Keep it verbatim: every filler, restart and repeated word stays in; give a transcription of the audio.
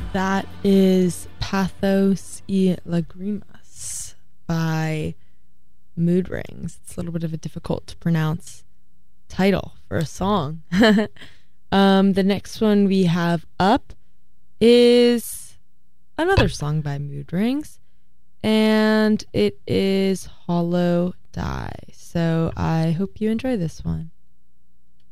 That is Pathos y Lagrimas by Mood Rings. It's a little bit of a difficult to pronounce title for a song. um, the next one we have up is another song by Mood Rings, and it is Hollow Die. So I hope you enjoy this one.